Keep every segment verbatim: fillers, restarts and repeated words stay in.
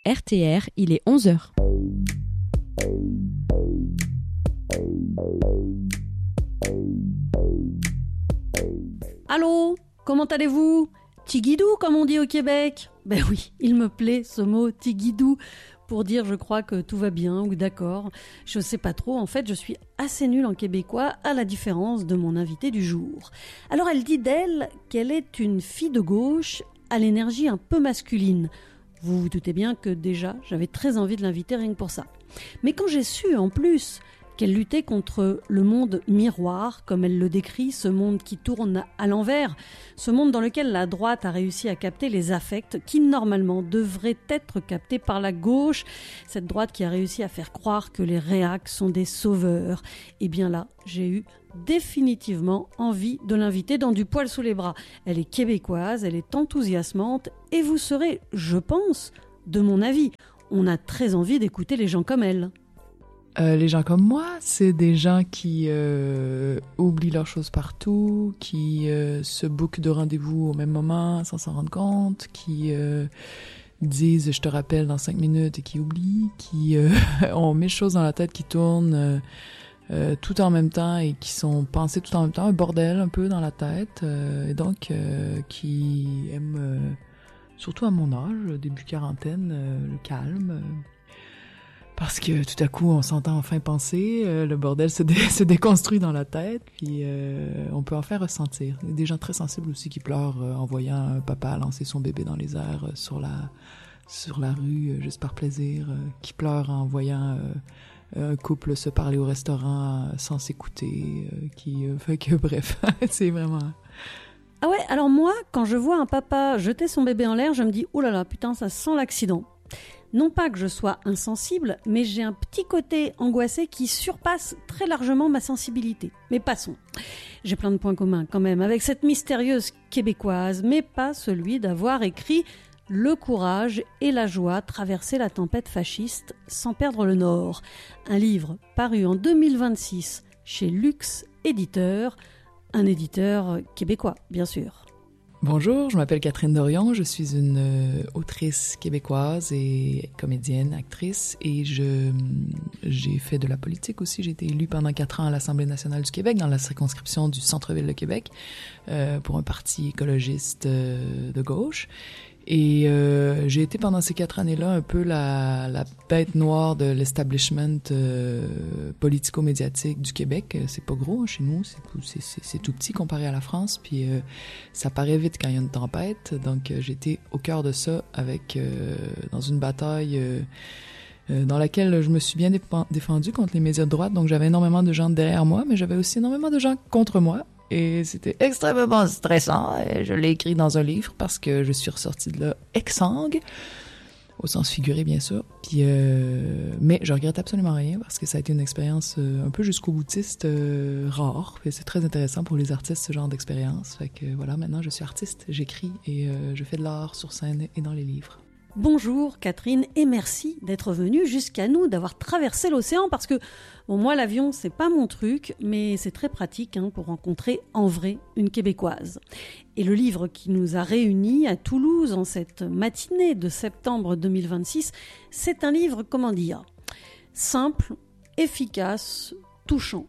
R T R, il est onze heures. Allô, comment allez-vous ? Tigidou, comme on dit au Québec. Ben oui, il me plaît ce mot tigidou pour dire je crois que tout va bien ou d'accord. Je sais pas trop, en fait je suis assez nulle en québécois à la différence de mon invité du jour. Alors elle dit d'elle qu'elle est une fille de gauche à l'énergie un peu masculine. Vous vous doutez bien que déjà j'avais très envie de l'inviter rien que pour ça. Mais quand j'ai su en plus qu'elle luttait contre le monde miroir, comme elle le décrit, ce monde qui tourne à l'envers, ce monde dans lequel la droite a réussi à capter les affects qui normalement devraient être captés par la gauche, cette droite qui a réussi à faire croire que les réacs sont des sauveurs. Et bien là, j'ai eu définitivement envie de l'inviter dans du poil sous les bras. Elle est québécoise, elle est enthousiasmante et vous serez, je pense, de mon avis. On a très envie d'écouter les gens comme elle. Euh, les gens comme moi, c'est des gens qui euh, oublient leurs choses partout, qui euh, se bookent de rendez-vous au même moment sans s'en rendre compte, qui euh, disent « je te rappelle dans cinq minutes » et qui oublient, qui euh, ont mille choses dans la tête qui tournent euh, euh, tout en même temps et qui sont pensées tout en même temps, un bordel un peu dans la tête, euh, et donc euh, qui aiment, euh, surtout à mon âge, début quarantaine, euh, le calme, euh, parce que tout à coup, on s'entend enfin penser, euh, le bordel se, dé- se déconstruit dans la tête, puis euh, on peut en faire ressentir. Il y a des gens très sensibles aussi qui pleurent euh, en voyant un papa lancer son bébé dans les airs euh, sur la sur la rue, euh, juste par plaisir, euh, qui pleurent en voyant euh, un couple se parler au restaurant euh, sans s'écouter, euh, qui euh, fait que bref, c'est vraiment... Ah ouais, alors moi, quand je vois un papa jeter son bébé en l'air, je me dis « oh là là, putain, ça sent l'accident ». Non pas que je sois insensible, mais j'ai un petit côté angoissé qui surpasse très largement ma sensibilité. Mais passons. J'ai plein de points communs quand même avec cette mystérieuse québécoise, mais pas celui d'avoir écrit « Le courage et la joie, traverser la tempête fasciste sans perdre le nord ». Un livre paru en deux mille vingt-six chez Luxe Éditeur, un éditeur québécois, bien sûr. Bonjour, je m'appelle Catherine Dorion, je suis une euh, autrice québécoise et comédienne, actrice, et je j'ai fait de la politique aussi. J'ai été élue pendant quatre ans à l'Assemblée nationale du Québec dans la circonscription du centre-ville de Québec euh, pour un parti écologiste euh, de gauche. Et euh, j'ai été pendant ces quatre années-là un peu la, la bête noire de l'establishment euh, politico-médiatique du Québec. C'est pas gros hein, chez nous, c'est, c'est, c'est, c'est tout petit comparé à la France, puis euh, ça paraît vite quand il y a une tempête. Donc euh, j'étais au cœur de ça avec euh, dans une bataille euh, euh, dans laquelle je me suis bien défend, défendue contre les médias de droite. Donc j'avais énormément de gens derrière moi, mais j'avais aussi énormément de gens contre moi. Et c'était extrêmement stressant. Et je l'ai écrit dans un livre parce que je suis ressortie de là exsangue, au sens figuré bien sûr. Puis, euh, mais je regrette absolument rien parce que ça a été une expérience euh, un peu jusqu'au boutiste euh, rare. Et c'est très intéressant pour les artistes ce genre d'expérience. Fait que voilà, maintenant je suis artiste, j'écris et euh, je fais de l'art sur scène et dans les livres. Bonjour Catherine et merci d'être venue jusqu'à nous, d'avoir traversé l'océan parce que bon, moi l'avion c'est pas mon truc mais c'est très pratique hein, pour rencontrer en vrai une Québécoise. Et le livre qui nous a réunis à Toulouse en cette matinée de septembre deux mille vingt-six, c'est un livre, comment dire, simple, efficace, touchant.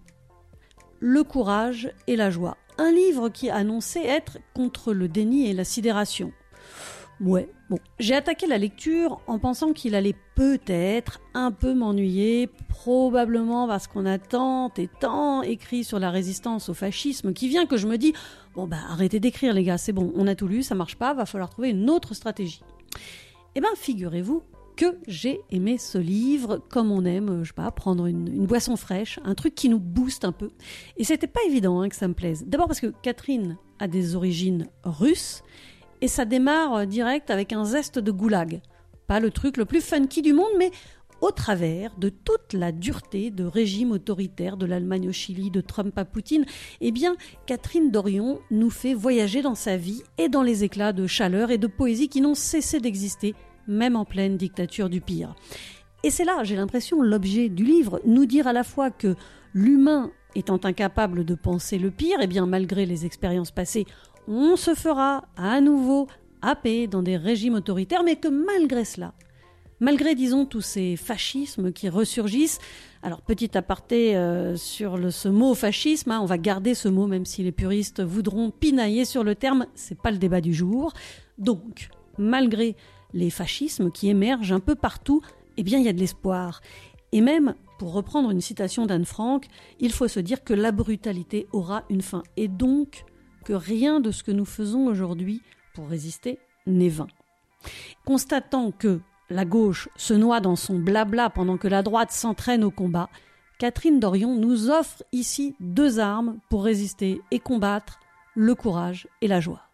Le courage et la joie. Un livre qui annonçait être contre le déni et la sidération. Ouais, bon, j'ai attaqué la lecture en pensant qu'il allait peut-être un peu m'ennuyer, probablement parce qu'on a tant et tant écrit sur la résistance au fascisme qui vient que je me dis « Bon bah arrêtez d'écrire les gars, c'est bon, on a tout lu, ça marche pas, va falloir trouver une autre stratégie. » Eh ben figurez-vous que j'ai aimé ce livre comme on aime, je sais pas, prendre une, une boisson fraîche, un truc qui nous booste un peu. Et c'était pas évident hein, que ça me plaise. D'abord parce que Catherine a des origines russes, et ça démarre direct avec un zeste de goulag. Pas le truc le plus funky du monde, mais au travers de toute la dureté de régime autoritaire de l'Allemagne au Chili, de Trump à Poutine, eh bien, Catherine Dorion nous fait voyager dans sa vie et dans les éclats de chaleur et de poésie qui n'ont cessé d'exister, même en pleine dictature du pire. Et c'est là, j'ai l'impression, l'objet du livre, nous dire à la fois que l'humain étant incapable de penser le pire, eh bien, malgré les expériences passées, on se fera à nouveau happer dans des régimes autoritaires, mais que malgré cela, Malgré, disons, tous ces fascismes qui ressurgissent, alors petit aparté euh, sur le, ce mot fascisme, hein, on va garder ce mot même si les puristes voudront pinailler sur le terme, c'est pas le débat du jour. Donc, malgré les fascismes qui émergent un peu partout, eh bien il y a de l'espoir. Et même, pour reprendre une citation d'Anne Frank, il faut se dire que la brutalité aura une fin. Et donc, que rien de ce que nous faisons aujourd'hui pour résister n'est vain. Constatant que la gauche se noie dans son blabla pendant que la droite s'entraîne au combat, Catherine Dorion nous offre ici deux armes pour résister et combattre, le courage et la joie.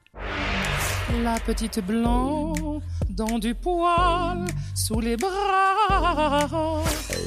La petite blanc dans du poil sous les bras.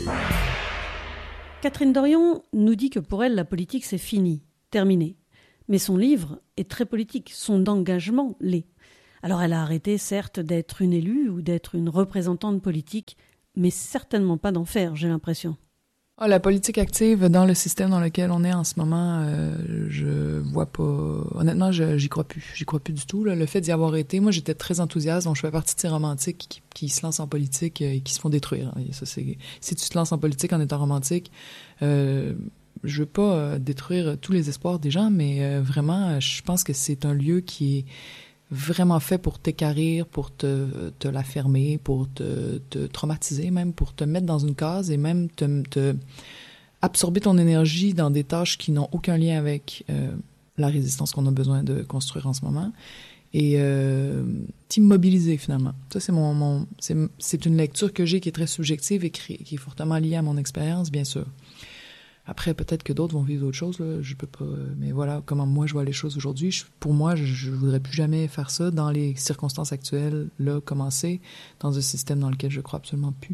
Catherine Dorion nous dit que pour elle, la politique c'est fini, terminé. Mais son livre est très politique, son engagement l'est. Alors elle a arrêté, certes, d'être une élue ou d'être une représentante politique, mais certainement pas d'en faire, j'ai l'impression. Oh, la politique active dans le système dans lequel on est en ce moment, euh, je vois pas... Honnêtement, je, j'y crois plus. J'y crois plus du tout. Là. Le fait d'y avoir été, moi, j'étais très enthousiaste, donc je fais partie de ces romantiques qui, qui se lancent en politique et qui se font détruire. Et ça, c'est... Si tu te lances en politique en étant romantique, euh, je veux pas euh, détruire tous les espoirs des gens, mais euh, vraiment, je pense que c'est un lieu qui est vraiment fait pour t'équarrir, pour te, te la fermer, pour te, te traumatiser même, pour te mettre dans une case et même te, te absorber ton énergie dans des tâches qui n'ont aucun lien avec euh, la résistance qu'on a besoin de construire en ce moment et euh, t'immobiliser finalement. Ça, c'est mon, mon c'est, c'est une lecture que j'ai qui est très subjective et qui, qui est fortement liée à mon expérience, bien sûr. Après, peut-être que d'autres vont vivre d'autres choses, là. Je peux pas... Mais voilà, comment moi je vois les choses aujourd'hui. Je, pour moi, je, je voudrais plus jamais faire ça dans les circonstances actuelles, là, commencer dans un système dans lequel je crois absolument plus.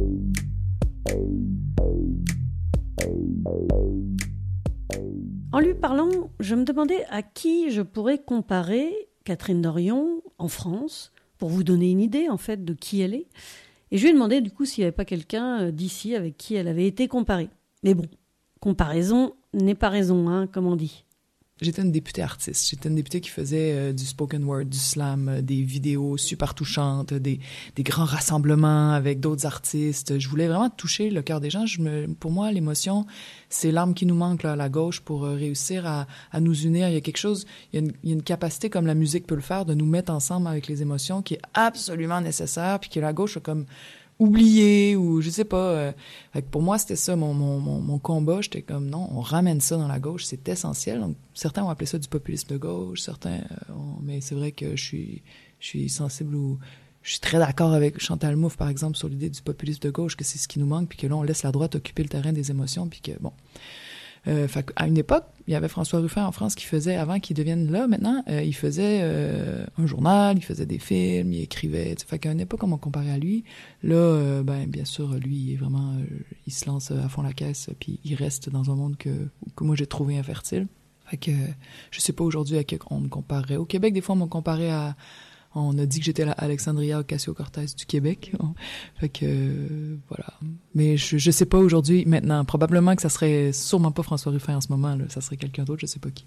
En lui parlant, je me demandais à qui je pourrais comparer Catherine Dorion en France, pour vous donner une idée, en fait, de qui elle est. Et je lui ai demandé, du coup, s'il n'y avait pas quelqu'un d'ici avec qui elle avait été comparée. Mais bon, comparaison n'est pas raison, hein, comme on dit. J'étais une députée artiste. J'étais une députée qui faisait euh, du spoken word, du slam, euh, des vidéos super touchantes, des, des grands rassemblements avec d'autres artistes. Je voulais vraiment toucher le cœur des gens. Je me, pour moi, l'émotion, c'est l'arme qui nous manque là, à la gauche pour euh, réussir à, à nous unir. Il y a quelque chose, il y a, une, il y a une capacité, comme la musique peut le faire, de nous mettre ensemble avec les émotions qui est absolument nécessaire, puis que la gauche a comme oublié ou je sais pas. Euh, fait que pour moi, c'était ça mon, mon, mon, mon combat. J'étais comme non, on ramène ça dans la gauche, c'est essentiel. Donc, certains ont appelé ça du populisme de gauche, certains euh, ont, mais c'est vrai que je suis je suis sensible ou je suis très d'accord avec Chantal Mouffe, par exemple, sur l'idée du populisme de gauche, que c'est ce qui nous manque, puis que là, on laisse la droite occuper le terrain des émotions, puis que bon. Euh, fait à une époque, il y avait François Ruffin en France qui faisait, avant qu'il devienne là, maintenant, euh, il faisait euh, un journal, il faisait des films, il écrivait. Fait qu'à une époque, on m'a comparé à lui. Là, euh, ben bien sûr, lui, il est vraiment, euh, il se lance à fond la caisse, puis il reste dans un monde que que moi j'ai trouvé infertile. Fait que je sais pas aujourd'hui à qui on me comparerait. Au Québec, des fois, on m'a comparé à On a dit que j'étais la Alexandria Ocasio-Cortez du Québec. Fait que, euh, voilà. Mais je, je sais pas aujourd'hui, maintenant. Probablement que ça serait sûrement pas François Ruffin en ce moment, là. Ça serait quelqu'un d'autre, je sais pas qui.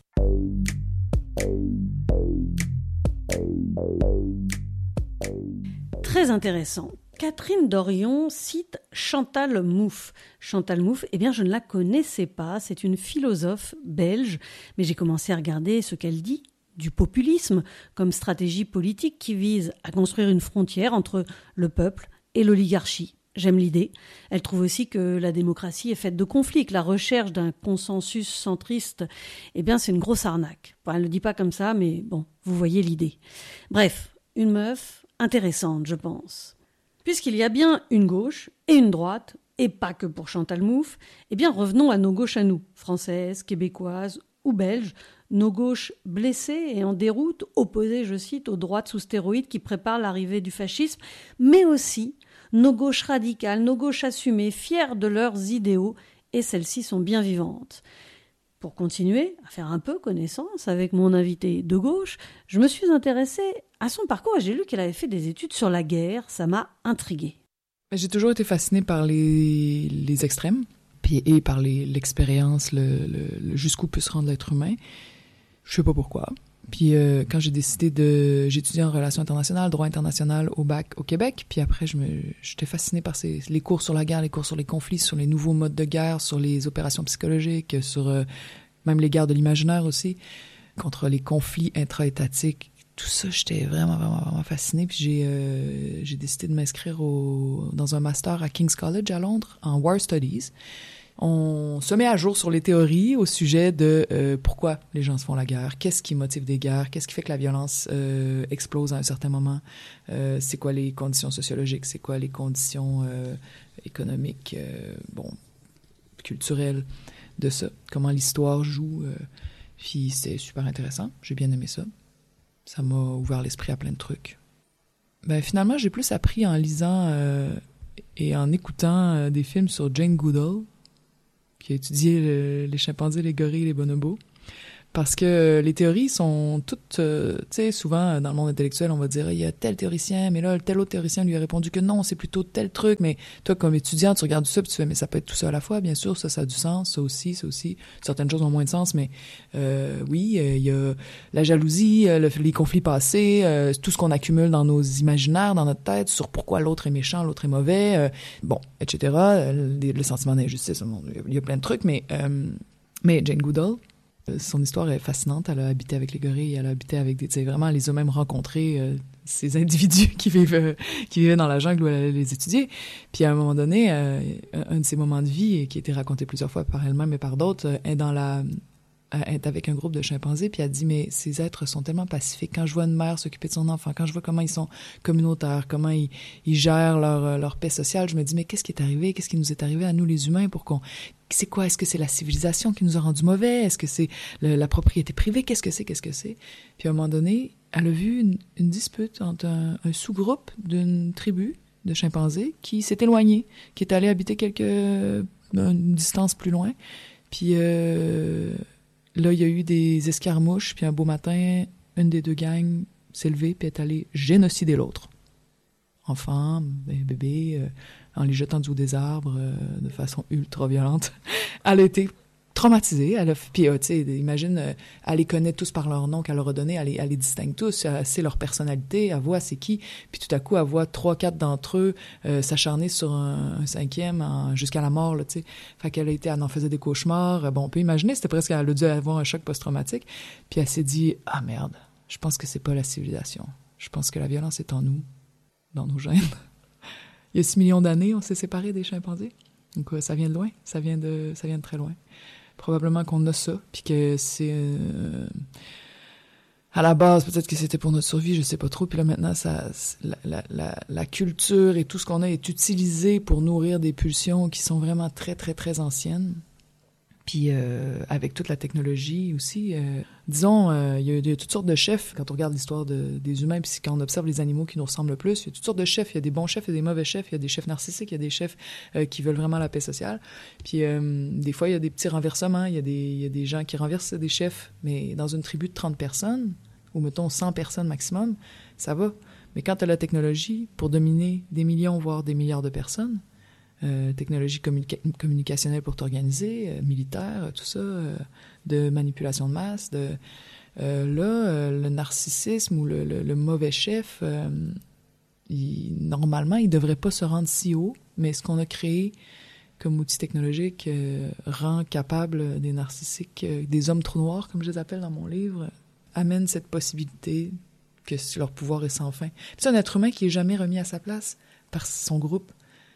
Très intéressant. Catherine Dorion cite Chantal Mouffe. Chantal Mouffe, eh bien, je ne la connaissais pas. C'est une philosophe belge. Mais j'ai commencé à regarder ce qu'elle dit du populisme comme stratégie politique qui vise à construire une frontière entre le peuple et l'oligarchie. J'aime l'idée. Elle trouve aussi que la démocratie est faite de conflits, que la recherche d'un consensus centriste, eh bien, c'est une grosse arnaque. Bon, elle ne le dit pas comme ça, mais bon, vous voyez l'idée. Bref, une meuf intéressante, je pense. Puisqu'il y a bien une gauche et une droite, et pas que pour Chantal Mouffe, eh bien, revenons à nos gauches à nous, françaises, québécoises ou belges, nos gauches blessées et en déroute, opposées, je cite, aux droites sous stéroïdes qui préparent l'arrivée du fascisme, mais aussi nos gauches radicales, nos gauches assumées, fières de leurs idéaux, et celles-ci sont bien vivantes. Pour continuer à faire un peu connaissance avec mon invité de gauche, je me suis intéressée à son parcours et j'ai lu qu'elle avait fait des études sur la guerre. Ça m'a intriguée. J'ai toujours été fascinée par les, les extrêmes puis, et par les, l'expérience, le, le, le jusqu'où peut se rendre l'être humain. Je sais pas pourquoi. Puis euh, quand j'ai décidé de... J'étudiais en relations internationales, droit international au bac au Québec. Puis après, je me, j'étais fascinée par ces, les cours sur la guerre, les cours sur les conflits, sur les nouveaux modes de guerre, sur les opérations psychologiques, sur euh, même les guerres de l'imaginaire aussi, contre les conflits intra-étatiques. Tout ça, j'étais vraiment, vraiment, vraiment fascinée. Puis j'ai, euh, j'ai décidé de m'inscrire au, dans un master à King's College à Londres en War Studies. On se met à jour sur les théories au sujet de euh, pourquoi les gens se font la guerre, qu'est-ce qui motive des guerres, qu'est-ce qui fait que la violence euh, explose à un certain moment, euh, c'est quoi les conditions sociologiques, c'est quoi les conditions euh, économiques, euh, bon, culturelles de ça, comment l'histoire joue. Euh, puis c'était super intéressant, j'ai bien aimé ça. Ça m'a ouvert l'esprit à plein de trucs. Ben finalement, j'ai plus appris en lisant euh, et en écoutant euh, des films sur Jane Goodall, qui a étudié le, les chimpanzés, les gorilles, les bonobos. Parce que les théories sont toutes... Euh, tu sais, souvent, dans le monde intellectuel, on va dire « il y a tel théoricien, mais là, tel autre théoricien lui a répondu que non, c'est plutôt tel truc. » Mais toi, comme étudiant, tu regardes tout ça, puis tu fais « mais ça peut être tout ça à la fois, bien sûr, ça, ça a du sens, ça aussi, ça aussi. » Certaines choses ont moins de sens, mais euh, oui, euh, il y a la jalousie, euh, le, les conflits passés, euh, tout ce qu'on accumule dans nos imaginaires, dans notre tête, sur pourquoi l'autre est méchant, l'autre est mauvais, euh, bon, et cetera. Le, le sentiment d'injustice, il y a plein de trucs, mais, euh, mais Jane Goodall, son histoire est fascinante. Elle a habité avec les gorilles, elle a habité avec des... Tu sais, vraiment, elle les a même rencontrés, euh, ces individus qui vivent euh, qui vivaient dans la jungle où elle allait les étudier. Puis à un moment donné, euh, un de ses moments de vie, qui a été raconté plusieurs fois par elle-même et par d'autres, euh, est dans la... est avec un groupe de chimpanzés, puis elle dit, mais ces êtres sont tellement pacifiques. Quand je vois une mère s'occuper de son enfant, quand je vois comment ils sont communautaires, comment ils, ils gèrent leur, leur paix sociale, je me dis, mais qu'est-ce qui est arrivé? Qu'est-ce qui nous est arrivé à nous, les humains, pour qu'on... C'est quoi? Est-ce que c'est la civilisation qui nous a rendus mauvais? Est-ce que c'est le, la propriété privée? Qu'est-ce que c'est? Qu'est-ce que c'est? Puis à un moment donné, elle a vu une, une dispute entre un, un sous-groupe d'une tribu de chimpanzés qui s'est éloigné, qui est allé habiter quelques... une distance plus loin. Puis... Euh, Là, il y a eu des escarmouches, puis un beau matin, une des deux gangs s'est levée puis est allée génocider l'autre. Enfants, bébés, euh, en les jetant du haut des arbres euh, de façon ultra violente. Elle a été traumatisée. Elle a, puis, euh, tu sais, imagine, euh, elle les connaît tous par leur nom qu'elle leur a donné, elle les, elle les distingue tous, elle sait leur personnalité, elle voit c'est qui, puis tout à coup, elle voit trois, quatre d'entre eux euh, s'acharner sur un, un cinquième en, jusqu'à la mort, là, tu sais. Fait qu'elle a été, elle en faisait des cauchemars. Bon, on peut imaginer, c'était presque, elle a dû avoir un choc post-traumatique. Puis elle s'est dit, ah merde, je pense que c'est pas la civilisation. Je pense que la violence est en nous, dans nos gènes. Il y a six millions d'années, on s'est séparés des chimpanzés. Donc, ça vient de loin, ça vient de, ça vient de très loin. Probablement qu'on a ça, puis que c'est... Euh, à la base, peut-être que c'était pour notre survie, je sais pas trop. Puis là, maintenant, ça, la, la, la, la culture et tout ce qu'on a est utilisé pour nourrir des pulsions qui sont vraiment très, très, très anciennes. Puis euh, avec toute la technologie aussi, euh, disons, euh, il y a, il y a toutes sortes de chefs. Quand on regarde l'histoire de, des humains, puis quand on observe les animaux qui nous ressemblent le plus, il y a toutes sortes de chefs. Il y a des bons chefs, il y a des mauvais chefs, il y a des chefs narcissiques, il y a des chefs euh, qui veulent vraiment la paix sociale. Puis euh, des fois, il y a des petits renversements. Il y a des, il y a des gens qui renversent des chefs, mais dans une tribu de trente personnes, ou mettons cent personnes maximum, ça va. Mais quand tu as la technologie pour dominer des millions, voire des milliards de personnes, Euh, technologie communica- communicationnelle pour t'organiser, euh, militaire, euh, tout ça, euh, de manipulation de masse. De, euh, là, euh, le narcissisme ou le, le, le mauvais chef, euh, il, normalement, il ne devrait pas se rendre si haut, mais ce qu'on a créé comme outil technologique euh, rend capable des narcissiques, euh, des hommes trous noirs, comme je les appelle dans mon livre, amène cette possibilité que leur pouvoir est sans fin. C'est un être humain qui n'est jamais remis à sa place par son groupe.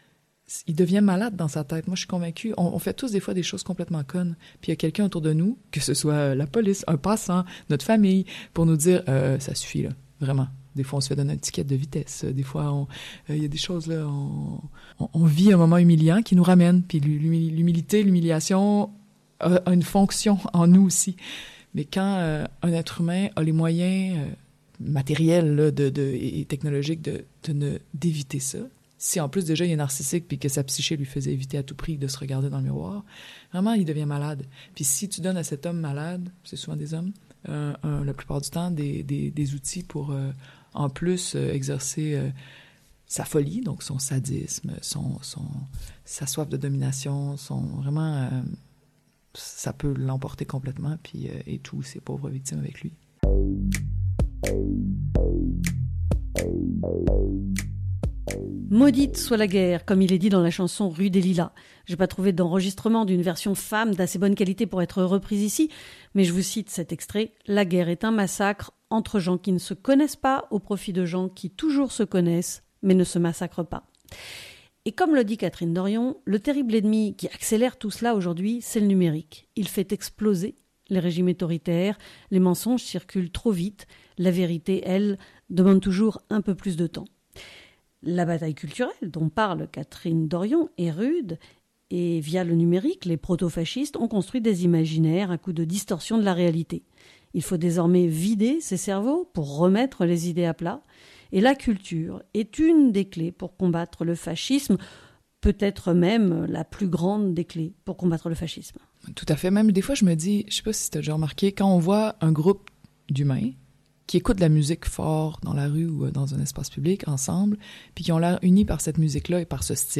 Il devient malade dans sa tête. Moi, je suis convaincue. On, on fait tous des fois des choses complètement connes. Puis il y a quelqu'un autour de nous, que ce soit la police, un passant, notre famille, pour nous dire euh, « ça suffit, là, vraiment ». Des fois, on se fait donner une étiquette de vitesse. Des fois, il euh, y a des choses, là, on, on, on vit un moment humiliant qui nous ramène. Puis l'humilité, l'humiliation a, a une fonction en nous aussi. Mais quand euh, un être humain a les moyens euh, matériels là, de, de, et technologiques de, de ne, d'éviter ça, si en plus déjà il est narcissique puis que sa psyché lui faisait éviter à tout prix de se regarder dans le miroir, vraiment il devient malade. Puis si tu donnes à cet homme malade, c'est souvent des hommes, euh, euh, la plupart du temps des, des, des outils pour euh, en plus euh, exercer euh, sa folie, donc son sadisme, son, son, sa soif de domination, son vraiment euh, ça peut l'emporter complètement puis euh, et tous ses pauvres victimes avec lui. Maudite soit la guerre, comme il est dit dans la chanson Rue des Lilas. J'ai pas trouvé d'enregistrement d'une version femme d'assez bonne qualité pour être reprise ici, mais je vous cite cet extrait. La guerre est un massacre entre gens qui ne se connaissent pas au profit de gens qui toujours se connaissent, mais ne se massacrent pas. Et comme le dit Catherine Dorion, le terrible ennemi qui accélère tout cela aujourd'hui, c'est le numérique. Il fait exploser les régimes autoritaires, les mensonges circulent trop vite, la vérité, elle, demande toujours un peu plus de temps. La bataille culturelle dont parle Catherine Dorion est rude et via le numérique, les proto-fascistes ont construit des imaginaires à coup de distorsion de la réalité. Il faut désormais vider ces cerveaux pour remettre les idées à plat. Et la culture est une des clés pour combattre le fascisme, peut-être même la plus grande des clés pour combattre le fascisme. Tout à fait. Même des fois, je me dis, je sais pas si tu as déjà remarqué, quand on voit un groupe d'humains qui écoutent de la musique fort dans la rue ou dans un espace public ensemble, puis qui ont l'air unis par cette musique-là et par ce style,